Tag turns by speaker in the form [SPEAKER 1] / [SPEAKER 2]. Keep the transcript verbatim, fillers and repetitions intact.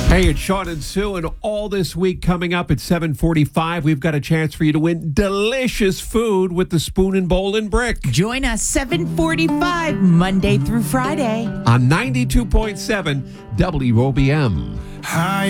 [SPEAKER 1] Hey, it's Sean and Sue, and all this week coming up at seven forty-five, we've got a chance for you to win delicious food with the Spoon and Bowl and Brick
[SPEAKER 2] Join us seven forty-five Monday through Friday.
[SPEAKER 1] on ninety-two point seven W O B M.
[SPEAKER 3] Hi.